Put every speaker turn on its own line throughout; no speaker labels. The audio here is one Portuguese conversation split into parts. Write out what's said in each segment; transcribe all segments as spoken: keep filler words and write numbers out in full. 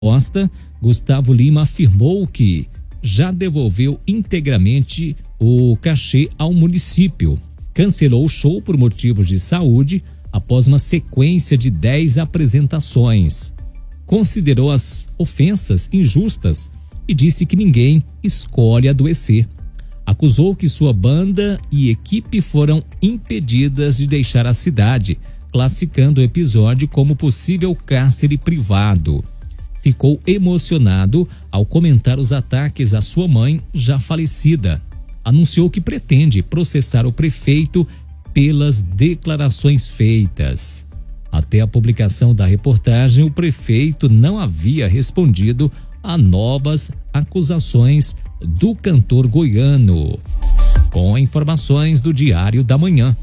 resposta, Gustavo Lima afirmou que já devolveu integralmente o cachê ao município. Cancelou o show por motivos de saúde após uma sequência de dez apresentações. Considerou as ofensas injustas e disse que ninguém escolhe adoecer. Acusou que sua banda e equipe foram impedidas de deixar a cidade, classificando o episódio como possível cárcere privado. Ficou emocionado ao comentar os ataques à sua mãe, já falecida. Anunciou que pretende processar o prefeito pelas declarações feitas. Até a publicação da reportagem, o prefeito não havia respondido a novas acusações do cantor goiano. Com informações do Diário da Manhã.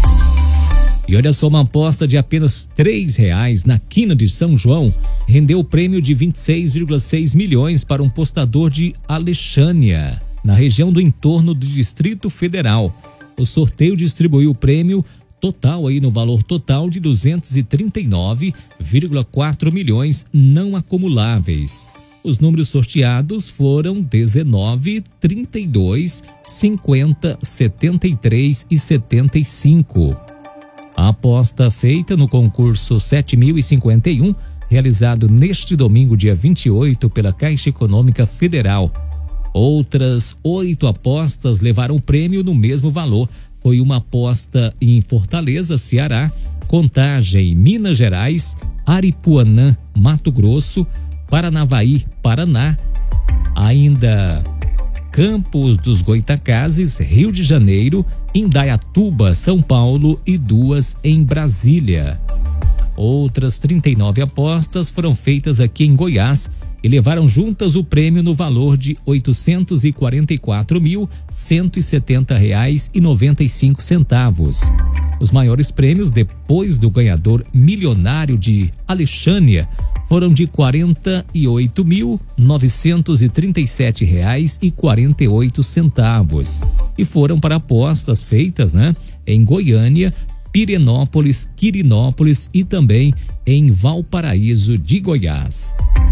E olha só, uma aposta de apenas três reais na quina de São João rendeu o prêmio de vinte e seis vírgula seis milhões para um postador de Alexânia, na região do entorno do Distrito Federal. O sorteio distribuiu o prêmio total aí no valor total de duzentos e trinta e nove vírgula quatro milhões não acumuláveis. Os números sorteados foram dezenove, trinta e dois, cinquenta, setenta e três e setenta e cinco. A aposta feita no concurso sete mil e cinquenta e um, realizado neste domingo, dia vinte e oito, pela Caixa Econômica Federal. Outras oito apostas levaram o prêmio no mesmo valor. Foi uma aposta em Fortaleza, Ceará, Contagem, Minas Gerais, Aripuanã, Mato Grosso, Paranavaí, Paraná, ainda Campos dos Goitacazes, Rio de Janeiro, Indaiatuba, São Paulo e duas em Brasília. Outras trinta e nove apostas foram feitas aqui em Goiás e levaram juntas o prêmio no valor de oitocentos e quarenta e quatro mil, cento e setenta reais e noventa e cinco centavos. Os maiores prêmios, depois do ganhador milionário de Alexânia, foram de quarenta e oito mil, novecentos e trinta e sete reais e quarenta e oito centavos. E foram para apostas feitas, né, em Goiânia, Pirenópolis, Quirinópolis e também em Valparaíso de Goiás.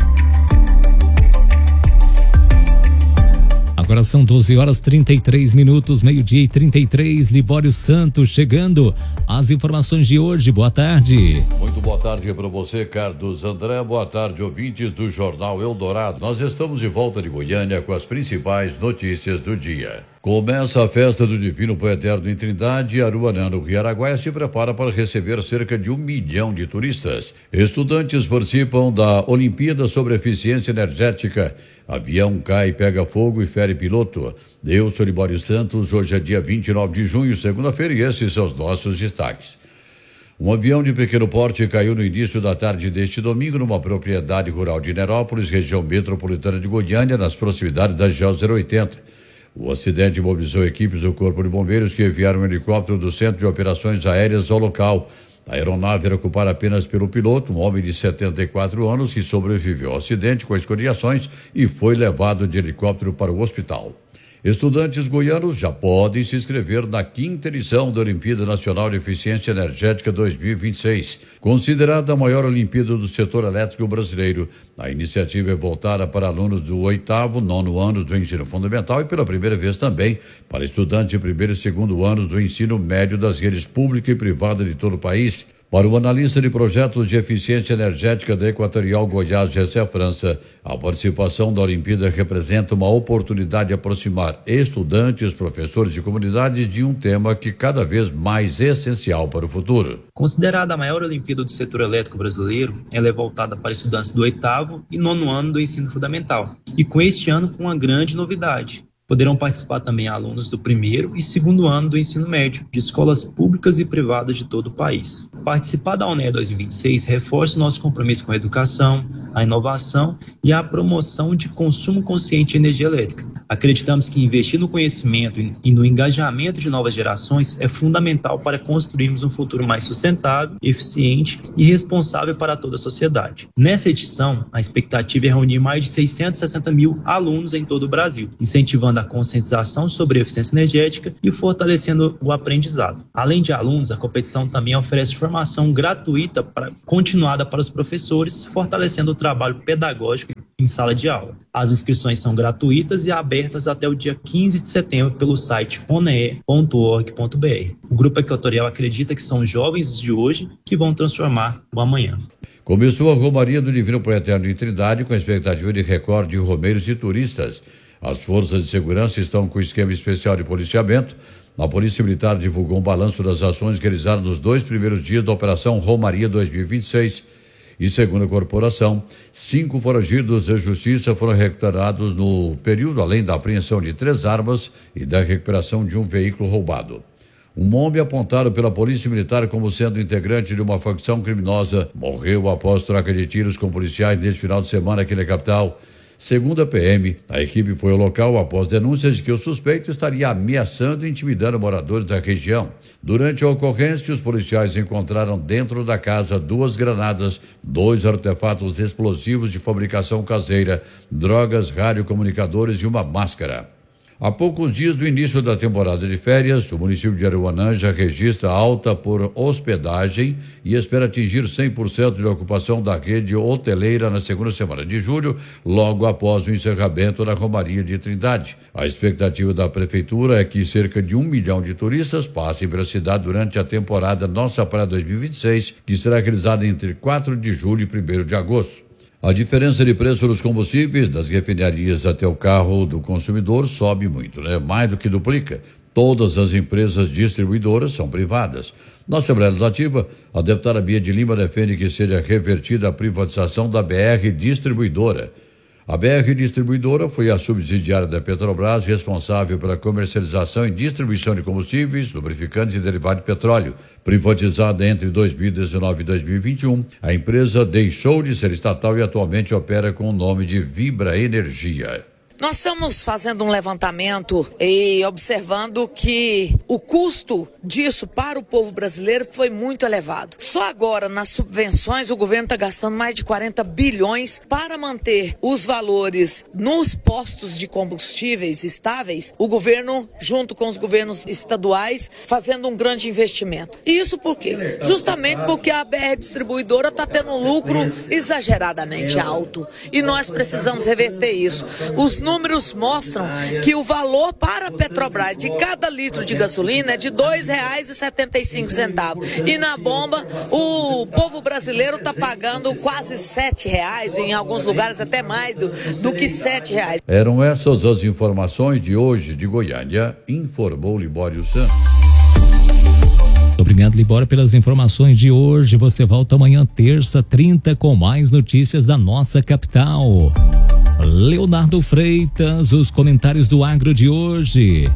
Agora são doze horas e trinta e três minutos, meio-dia e trinta e três, Libório Santos chegando. As informações de hoje, boa tarde.
Muito boa tarde para você, Carlos André, boa tarde, ouvintes do Jornal Eldorado. Nós estamos de volta de Goiânia com as principais notícias do dia. Começa a festa do Divino Pai Eterno em Trindade e Aruanã, no Rio Araguaia, se prepara para receber cerca de um milhão de turistas. Estudantes participam da Olimpíada sobre Eficiência Energética. Avião cai, pega fogo e fere piloto. Eu sou Libório Santos, hoje é dia vinte e nove de junho, segunda-feira, e esses são os nossos destaques. Um avião de pequeno porte caiu no início da tarde deste domingo numa propriedade rural de Nerópolis, região metropolitana de Goiânia, nas proximidades da G E O zero oitenta. O acidente mobilizou equipes do Corpo de Bombeiros que enviaram um helicóptero do Centro de Operações Aéreas ao local. A aeronave era ocupada apenas pelo piloto, um homem de setenta e quatro anos, que sobreviveu ao acidente com escoriações e foi levado de helicóptero para o hospital. Estudantes goianos já podem se inscrever na quinta edição da Olimpíada Nacional de Eficiência Energética dois mil e vinte e seis. Considerada a maior Olimpíada do setor elétrico brasileiro, a iniciativa é voltada para alunos do oitavo, nono anos do ensino fundamental e pela primeira vez também para estudantes de primeiro e segundo anos do ensino médio das redes pública e privada de todo o país. Para o analista de projetos de eficiência energética da Equatorial Goiás, Gessé França, a participação da Olimpíada representa uma oportunidade de aproximar estudantes, professores e comunidades de um tema que cada vez mais é essencial para o futuro.
Considerada a maior Olimpíada do setor elétrico brasileiro, ela é voltada para estudantes do oitavo e nono ano do ensino fundamental. E com este ano, com uma grande novidade. Poderão participar também alunos do primeiro e segundo ano do ensino médio, de escolas públicas e privadas de todo o país. Participar da ONEA dois mil e vinte e seis reforça o nosso compromisso com a educação, a inovação e a promoção de consumo consciente de energia elétrica. Acreditamos que investir no conhecimento e no engajamento de novas gerações é fundamental para construirmos um futuro mais sustentável, eficiente e responsável para toda a sociedade. Nessa edição, a expectativa é reunir mais de seiscentos e sessenta mil alunos em todo o Brasil, incentivando a conscientização sobre a eficiência energética e fortalecendo o aprendizado. Além de alunos, a competição também oferece formação gratuita para, continuada para os professores, fortalecendo o trabalho pedagógico em sala de aula. As inscrições são gratuitas e abertas até o dia quinze de setembro pelo site one ponto org ponto b r. O Grupo Equatorial acredita que são os jovens de hoje que vão transformar o amanhã.
Começou a Romaria do Divino Pai Eterno de Trindade com a expectativa de recorde de romeiros e turistas. As forças de segurança estão com esquema especial de policiamento. A Polícia Militar divulgou um balanço das ações realizadas nos dois primeiros dias da Operação Romaria dois mil e vinte e seis. E segundo a corporação, cinco foragidos da justiça foram recuperados no período, além da apreensão de três armas e da recuperação de um veículo roubado. Um homem apontado pela Polícia Militar como sendo integrante de uma facção criminosa morreu após troca de tiros com policiais neste final de semana aqui na capital. Segundo a P M, a equipe foi ao local após denúncias de que o suspeito estaria ameaçando e intimidando moradores da região. Durante a ocorrência, os policiais encontraram dentro da casa duas granadas, dois artefatos explosivos de fabricação caseira, drogas, radiocomunicadores e uma máscara. Há poucos dias do início da temporada de férias, o município de Aruanã já registra alta por hospedagem e espera atingir cem por cento de ocupação da rede hoteleira na segunda semana de julho, logo após o encerramento da Romaria de Trindade. A expectativa da prefeitura é que cerca de um milhão de turistas passem pela cidade durante a temporada Nossa Praia dois mil e vinte e seis, que será realizada entre quatro de julho e primeiro de agosto. A diferença de preço dos combustíveis das refinarias até o carro do consumidor sobe muito, né? Mais do que duplica. Todas as empresas distribuidoras são privadas. Na Assembleia Legislativa, a deputada Bia de Lima defende que seja revertida a privatização da B R Distribuidora. A B R Distribuidora foi a subsidiária da Petrobras responsável pela comercialização e distribuição de combustíveis, lubrificantes e derivados de petróleo. Privatizada entre dois mil e dezenove e dois mil e vinte e um, a empresa deixou de ser estatal e atualmente opera com o nome de Vibra Energia.
Nós estamos fazendo um levantamento e observando que o custo disso para o povo brasileiro foi muito elevado. Só agora, nas subvenções, o governo está gastando mais de quarenta bilhões para manter os valores nos postos de combustíveis estáveis. O governo, junto com os governos estaduais, fazendo um grande investimento. E isso por quê? Justamente porque a B R Distribuidora está tendo um lucro exageradamente alto. E nós precisamos reverter isso. Os números mostram que o valor para a Petrobras de cada litro de gasolina é de dois reais e setenta e cinco centavos. E na bomba, o povo brasileiro está pagando quase sete reais, em alguns lugares até mais do, do que sete reais.
Eram essas as informações de hoje de Goiânia, informou Libório Santos.
Obrigado, Libório, pelas informações de hoje. Você volta amanhã, terça, trinta, com mais notícias da nossa capital. Leonardo Freitas, os comentários do agro de hoje.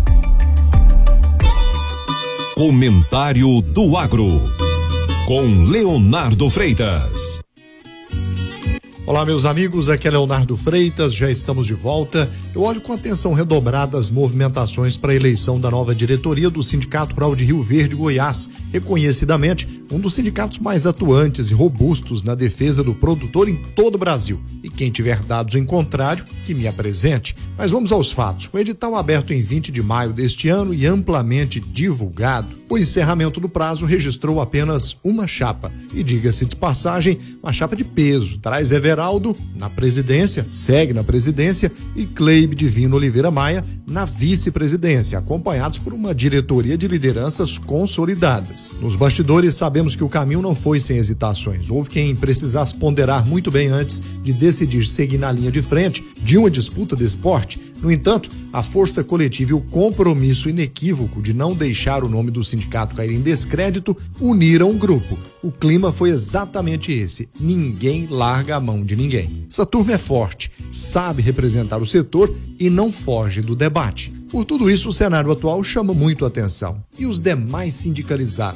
Comentário do agro, com Leonardo Freitas.
Olá, meus amigos, aqui é Leonardo Freitas, já estamos de volta. Eu olho com atenção redobrada as movimentações para a eleição da nova diretoria do Sindicato Rural de Rio Verde, Goiás, reconhecidamente um dos sindicatos mais atuantes e robustos na defesa do produtor em todo o Brasil. E quem tiver dados em contrário, que me apresente. Mas vamos aos fatos. O edital aberto em vinte de maio deste ano e amplamente divulgado, o encerramento do prazo registrou apenas uma chapa. E diga-se de passagem, uma chapa de peso. Traz Everaldo na presidência, segue na presidência, e Cleibe Divino Oliveira Maia na vice-presidência, acompanhados por uma diretoria de lideranças consolidadas. Nos bastidores, sabemos que o caminho não foi sem hesitações. Houve quem precisasse ponderar muito bem antes de decidir seguir na linha de frente de uma disputa de esporte. No entanto, a força coletiva e o compromisso inequívoco de não deixar o nome do sindicato cair em descrédito uniram o grupo. O clima foi exatamente esse: ninguém larga a mão de ninguém. Essa turma é forte, sabe representar o setor e não foge do debate. Por tudo isso, o cenário atual chama muito a atenção. E os demais sindicalizados?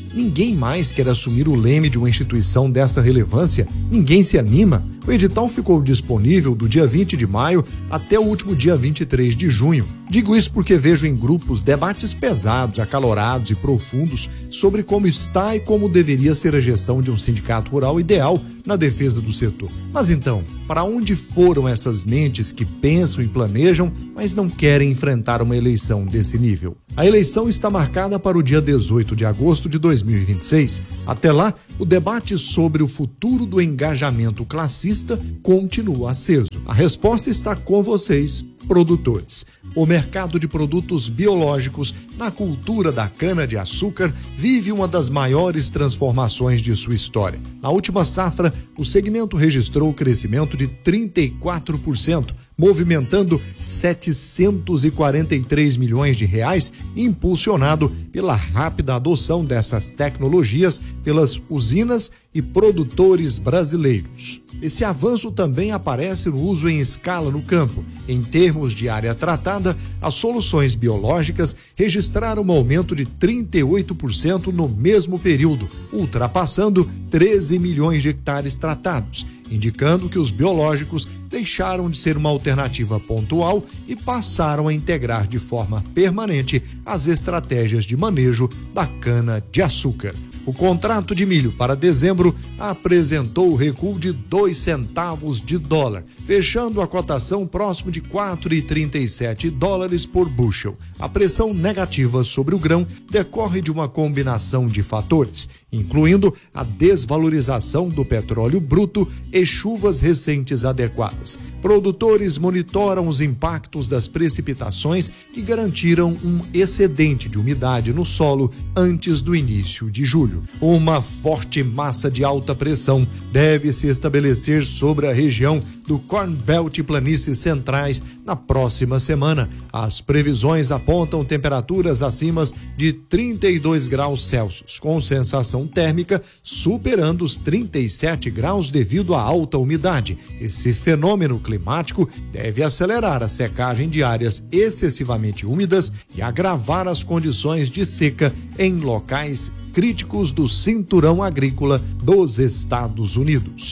ninguém mais quer assumir o leme de uma instituição dessa relevância? Ninguém se anima? O edital ficou disponível do dia vinte de maio até o último dia vinte e três de junho. Digo isso porque vejo em grupos debates pesados, acalorados e profundos sobre como está e como deveria ser a gestão de um sindicato rural ideal na defesa do setor. Mas então, para onde foram essas mentes que pensam e planejam, mas não querem enfrentar uma eleição desse nível? A eleição está marcada para o dia dezoito de agosto de dois mil e vinte e seis. Até lá, o debate sobre o futuro do engajamento classista continua aceso. A resposta está com vocês, produtores. O mercado de produtos biológicos na cultura da cana-de-açúcar vive uma das maiores transformações de sua história. Na última safra, o segmento registrou crescimento de trinta e quatro por cento, movimentando setecentos e quarenta e três milhões de reais, impulsionado pela rápida adoção dessas tecnologias pelas usinas e produtores brasileiros. Esse avanço também aparece no uso em escala no campo. Em termos de área tratada, as soluções biológicas registraram um aumento de trinta e oito por cento no mesmo período, ultrapassando treze milhões de hectares tratados, indicando que os biológicos deixaram de ser uma alternativa pontual e passaram a integrar de forma permanente as estratégias de manejo da cana-de-açúcar. O contrato de milho para dezembro apresentou o recuo de dois centavos de dólar, fechando a cotação próximo de quatro vírgula trinta e sete dólares por bushel. A pressão negativa sobre o grão decorre de uma combinação de fatores, incluindo a desvalorização do petróleo bruto e chuvas recentes adequadas. Produtores monitoram os impactos das precipitações que garantiram um excedente de umidade no solo antes do início de julho. Uma forte massa de alta pressão deve se estabelecer sobre a região do Corn Belt e planícies centrais na próxima semana. As previsões apontam temperaturas acima de trinta e dois graus Celsius, com sensação térmica superando os trinta e sete graus devido à alta umidade. Esse fenômeno climático deve acelerar a secagem de áreas excessivamente úmidas e agravar as condições de seca em locais críticos do cinturão agrícola dos Estados Unidos.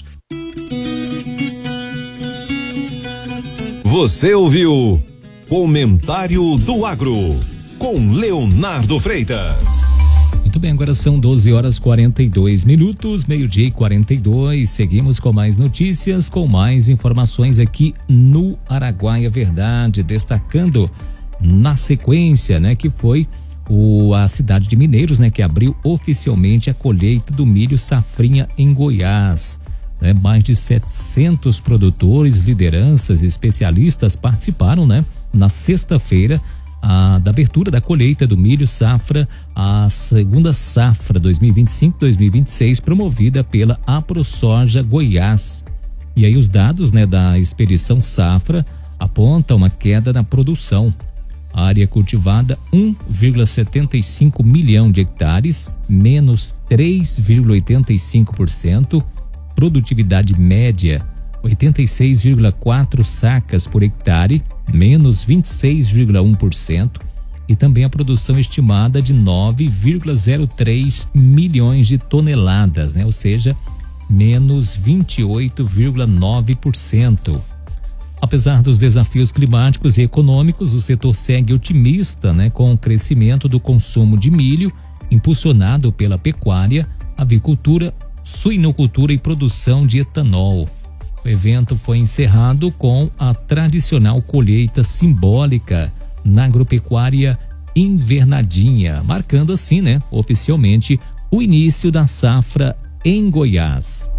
Você ouviu Comentário do Agro, com Leonardo Freitas.
Muito bem, agora são doze horas e quarenta e dois minutos, meio-dia e quarenta e dois. Seguimos com mais notícias, com mais informações aqui no Araguaia Verdade, destacando na sequência, né, que foi o, a cidade de Mineiros, né, que abriu oficialmente a colheita do milho safrinha em Goiás. Né, mais de setecentos produtores, lideranças e especialistas participaram, né, na sexta-feira a, da abertura da colheita do milho safra, a segunda safra dois mil e vinte e cinco dois mil e vinte e seis, promovida pela AproSoja Goiás. E aí os dados, né, da expedição safra apontam uma queda na produção. A área cultivada um vírgula setenta e cinco milhão de hectares, menos três vírgula oitenta e cinco por cento. Produtividade média oitenta e seis vírgula quatro sacas por hectare, menos vinte e seis vírgula um por cento, e também a produção estimada de nove vírgula zero três milhões de toneladas, né? Ou seja, menos vinte e oito vírgula nove por cento. Apesar dos desafios climáticos e econômicos, o setor segue otimista, né, com o crescimento do consumo de milho, impulsionado pela pecuária, avicultura, suinocultura e produção de etanol. O evento foi encerrado com a tradicional colheita simbólica na agropecuária Invernadinha, marcando assim, né, oficialmente o início da safra em Goiás.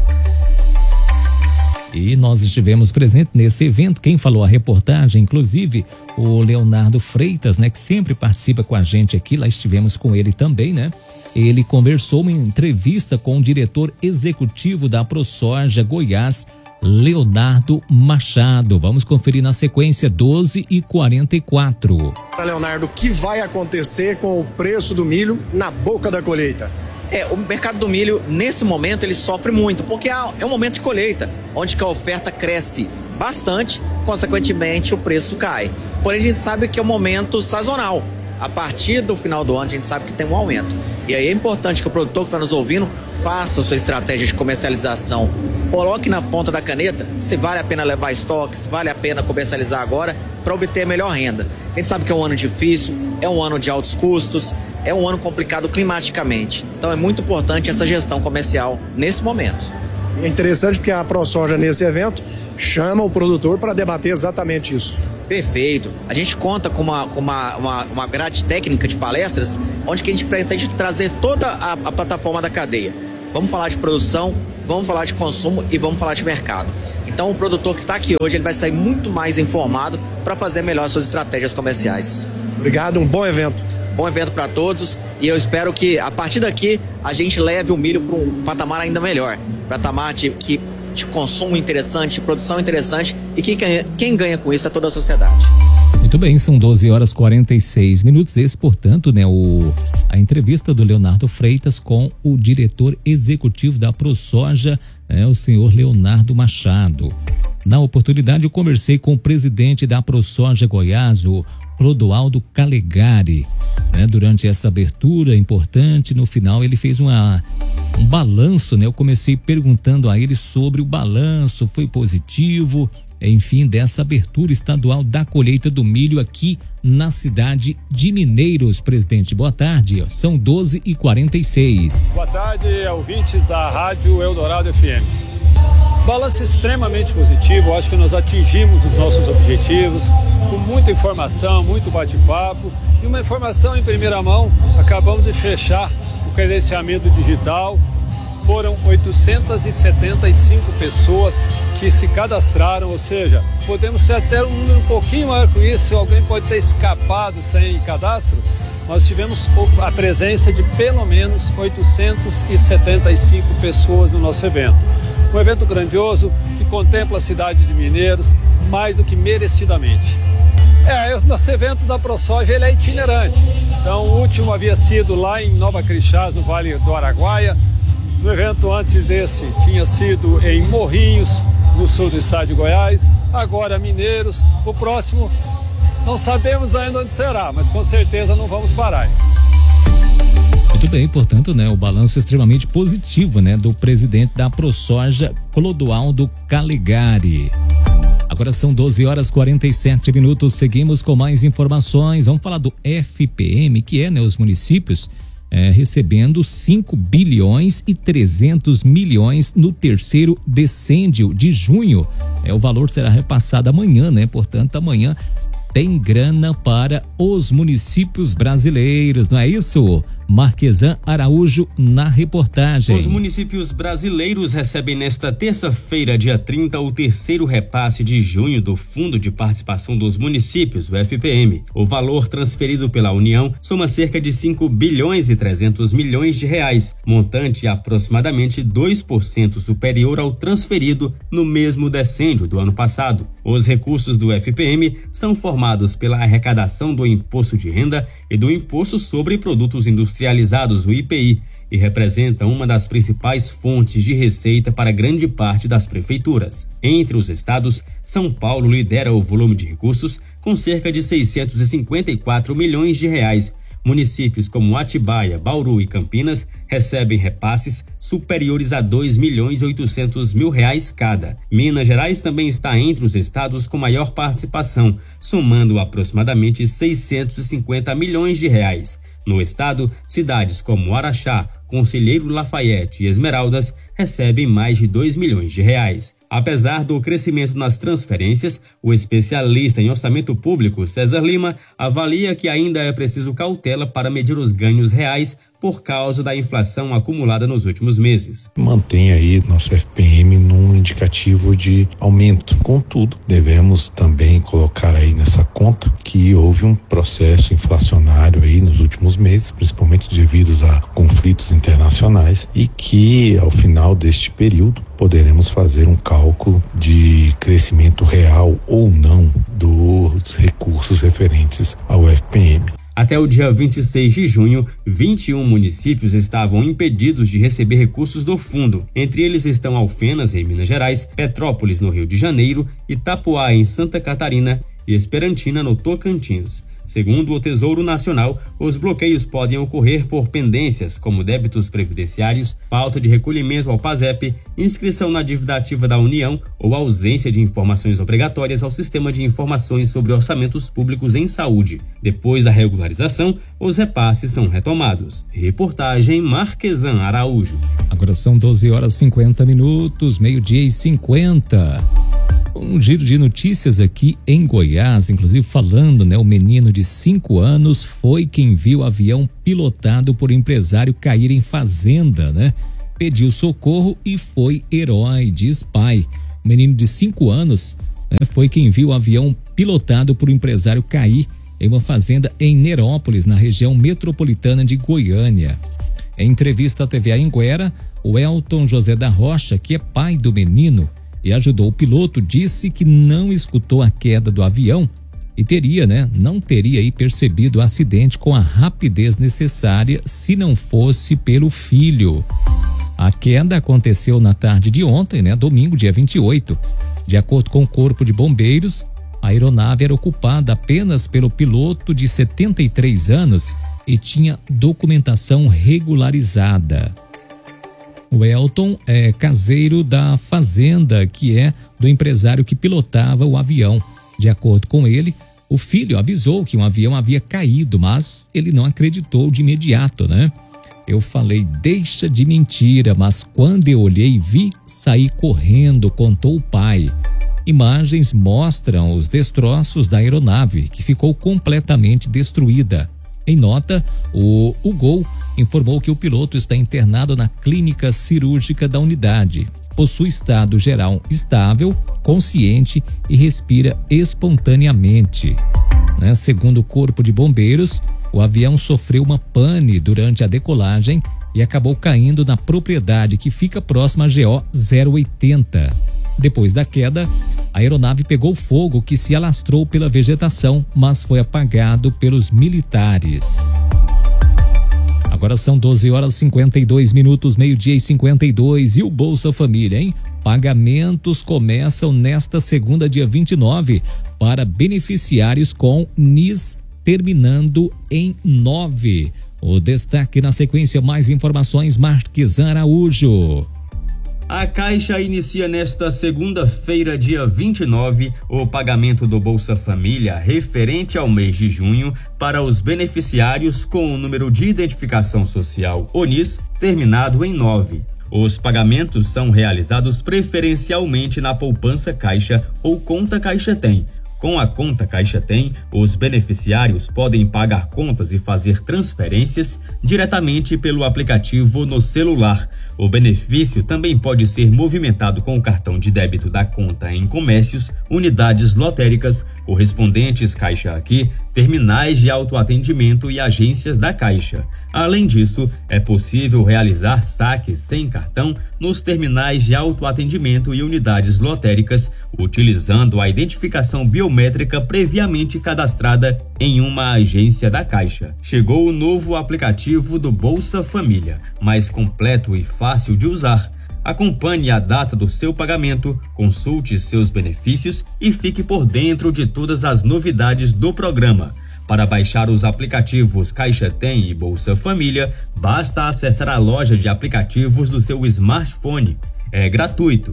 E nós estivemos presentes nesse evento. Quem falou a reportagem, inclusive, o Leonardo Freitas, né, que sempre participa com a gente aqui. Lá estivemos com ele também, né? Ele conversou uma entrevista com o diretor executivo da AproSoja Goiás, Leonardo Machado. Vamos conferir na sequência, doze e quarenta e quatro.
Leonardo, o que vai acontecer com o preço do milho na boca da colheita?
É, o mercado do milho, nesse momento, ele sofre muito, porque é um momento de colheita, onde que a oferta cresce bastante, consequentemente o preço cai. Porém, a gente sabe que é um momento sazonal. A partir do final do ano a gente sabe que tem um aumento. E aí é importante que o produtor que está nos ouvindo faça a sua estratégia de comercialização. Coloque na ponta da caneta se vale a pena levar estoque, se vale a pena comercializar agora para obter a melhor renda. A gente sabe que é um ano difícil, é um ano de altos custos, é um ano complicado climaticamente. Então é muito importante essa gestão comercial nesse momento.
É interessante porque a ProSoja nesse evento chama o produtor para debater exatamente isso.
Perfeito. A gente conta com uma, com uma, uma, uma grade técnica de palestras onde que a gente pretende trazer toda a, a plataforma da cadeia. Vamos falar de produção, vamos falar de consumo e vamos falar de mercado. Então o produtor que está aqui hoje ele vai sair muito mais informado para fazer melhor suas estratégias comerciais.
Obrigado, um bom evento.
Bom evento para todos e eu espero que a partir daqui a gente leve o milho para um patamar ainda melhor. Patamar de, que, de consumo interessante, de produção interessante e que quem, quem ganha com isso é toda a sociedade.
Muito bem, são doze horas e quarenta e seis minutos. Esse, portanto, né, o, a entrevista do Leonardo Freitas com o diretor executivo da ProSoja, né, o senhor Leonardo Machado. Na oportunidade, eu conversei com o presidente da ProSoja Goiás, o Clodoaldo Calegari, né, durante essa abertura importante. No final ele fez uma, um balanço, né? Eu comecei perguntando a ele sobre o balanço, foi positivo, enfim, dessa abertura estadual da colheita do milho aqui na cidade de Mineiros. Presidente, boa tarde, são doze e quarenta e seis.
Boa tarde, ouvintes da Rádio Eldorado F M. Balanço extremamente positivo, acho que nós atingimos os nossos objetivos, com muita informação, muito bate-papo e uma informação em primeira mão. Acabamos de fechar o credenciamento digital, foram oitocentas e setenta e cinco pessoas que se cadastraram, ou seja, podemos ser até um número um pouquinho maior com isso, alguém pode ter escapado sem cadastro. Nós tivemos a presença de pelo menos oitocentas e setenta e cinco pessoas no nosso evento. Um evento grandioso que contempla a cidade de Mineiros mais do que merecidamente. É, o nosso evento da ProSoja ele é itinerante. Então o último havia sido lá em Nova Crixás, no Vale do Araguaia. No evento antes desse tinha sido em Morrinhos, no sul do estado de Goiás. Agora Mineiros. O próximo não sabemos ainda onde será, mas com certeza não vamos parar.
Muito bem, portanto, né, o balanço extremamente positivo, né, do presidente da ProSoja, Clodoaldo Calegari. Agora são doze horas e quarenta e sete minutos, seguimos com mais informações. Vamos falar do F P M, que é, né, os municípios é, recebendo cinco bilhões e trezentos milhões no terceiro decêndio de junho. É, o valor será repassado amanhã, né? Portanto, amanhã tem grana para os municípios brasileiros, não é isso? Marquesan Araújo na reportagem.
Os municípios brasileiros recebem nesta terça-feira, dia trinta, o terceiro repasse de junho do Fundo de Participação dos Municípios, o F P M. O valor transferido pela União soma cerca de cinco bilhões e trezentos milhões de reais, montante aproximadamente dois por cento superior ao transferido no mesmo decêndio do ano passado. Os recursos do F P M são formados pela arrecadação do Imposto de Renda e do Imposto sobre Produtos Industriais Industrializados, o I P I, e representa uma das principais fontes de receita para grande parte das prefeituras. Entre os estados, São Paulo lidera o volume de recursos com cerca de seiscentos e cinquenta e quatro milhões de reais. Municípios como Atibaia, Bauru e Campinas recebem repasses superiores a dois milhões e oitocentos mil reais cada. Minas Gerais também está entre os estados com maior participação, somando aproximadamente seiscentos e cinquenta milhões de reais. No estado, cidades como Araxá, Conselheiro Lafayette e Esmeraldas recebem mais de dois milhões de reais. Apesar do crescimento nas transferências, o especialista em orçamento público, César Lima, avalia que ainda é preciso cautela para medir os ganhos reais por causa da inflação acumulada nos últimos meses.
Mantém aí nosso F P M num indicativo de aumento. Contudo, devemos também colocar aí nessa conta que houve um processo inflacionário aí nos últimos meses, principalmente devido a conflitos internacionais, e que ao final deste período poderemos fazer um cálculo de crescimento real ou não dos recursos referentes ao F P M.
Até o dia vinte e seis de junho, vinte e um municípios estavam impedidos de receber recursos do fundo. Entre eles estão Alfenas, em Minas Gerais, Petrópolis, no Rio de Janeiro, Itapoá, em Santa Catarina e Esperantina, no Tocantins. Segundo o Tesouro Nacional, os bloqueios podem ocorrer por pendências, como débitos previdenciários, falta de recolhimento ao PASEP, inscrição na dívida ativa da União ou ausência de informações obrigatórias ao Sistema de Informações sobre Orçamentos Públicos em Saúde. Depois da regularização, os repasses são retomados. Reportagem Marquesan Araújo.
Agora são doze horas e cinquenta minutos, meio-dia e cinquenta. Um giro de notícias aqui em Goiás, inclusive falando, né? O menino de cinco anos foi quem viu o avião pilotado por empresário cair em fazenda, né? Pediu socorro e foi herói, diz pai. O menino de cinco anos, né, foi quem viu o avião pilotado por empresário cair em uma fazenda em Nerópolis, na região metropolitana de Goiânia. Em entrevista à T V Anhanguera, o Elton José da Rocha, que é pai do menino e ajudou o piloto, disse que não escutou a queda do avião e teria, né, não teria aí percebido o acidente com a rapidez necessária se não fosse pelo filho. A queda aconteceu na tarde de ontem, né, domingo, dia vinte e oito. De acordo com o Corpo de Bombeiros, a aeronave era ocupada apenas pelo piloto de setenta e três anos e tinha documentação regularizada. O Elton é caseiro da fazenda, que é do empresário que pilotava o avião. De acordo com ele, o filho avisou que um avião havia caído, mas ele não acreditou de imediato, né? Eu falei, deixa de mentira, mas quando eu olhei e vi, saí correndo, contou o pai. Imagens mostram os destroços da aeronave, que ficou completamente destruída. Em nota, o, o Gol informou que o piloto está internado na clínica cirúrgica da unidade. Possui estado geral estável, consciente e respira espontaneamente. Né? Segundo o Corpo de Bombeiros, o avião sofreu uma pane durante a decolagem e acabou caindo na propriedade que fica próxima à G O zero oitenta. Depois da queda, a aeronave pegou fogo que se alastrou pela vegetação, mas foi apagado pelos militares. Agora são doze horas e cinquenta e dois minutos, meio-dia e cinquenta e dois. E o Bolsa Família, hein? Pagamentos começam nesta segunda, dia vinte e nove, para beneficiários com N I S terminando em nove. O destaque na sequência, mais informações, Marquesan Araújo.
A Caixa inicia nesta segunda-feira, dia vinte e nove, o pagamento do Bolsa Família referente ao mês de junho para os beneficiários com o número de identificação social, o N I S, terminado em nove. Os pagamentos são realizados preferencialmente na poupança Caixa ou conta Caixa Tem. Com a conta Caixa Tem, os beneficiários podem pagar contas e fazer transferências diretamente pelo aplicativo no celular. O benefício também pode ser movimentado com o cartão de débito da conta em comércios, unidades lotéricas, correspondentes Caixa Aqui, terminais de autoatendimento e agências da Caixa. Além disso, é possível realizar saques sem cartão nos terminais de autoatendimento e unidades lotéricas, utilizando a identificação biométrica previamente cadastrada em uma agência da Caixa. Chegou o novo aplicativo do Bolsa Família, mais completo e fácil de usar. Acompanhe a data do seu pagamento, consulte seus benefícios e fique por dentro de todas as novidades do programa. Para baixar os aplicativos Caixa Tem e Bolsa Família, basta acessar a loja de aplicativos do seu smartphone. É gratuito.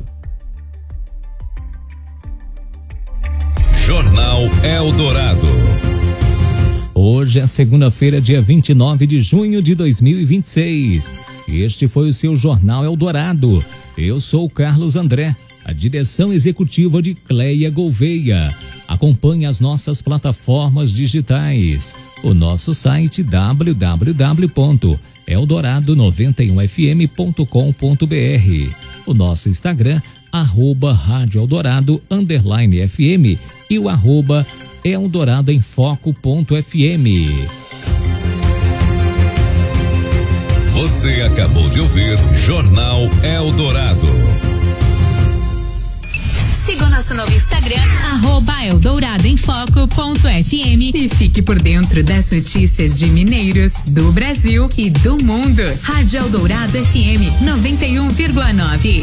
Jornal Eldorado.
Hoje é segunda-feira, dia vinte e nove de junho de dois mil e vinte e seis. Este foi o seu Jornal Eldorado. Eu sou o Carlos André, a direção executiva de Cleia Gouveia. Acompanhe as nossas plataformas digitais. O nosso site w w w ponto eldorado noventa e um f m ponto com ponto b r. O nosso Instagram, arroba Rádio Eldorado, underline F M e o arroba Eldorado em Foco ponto F M.
Você acabou de ouvir Jornal Eldorado.
Siga o nosso novo Instagram, arroba Eldorado em Foco ponto F M e fique por dentro das notícias de Mineiros, do Brasil e do mundo. Rádio Eldorado F M noventa e um vírgula nove.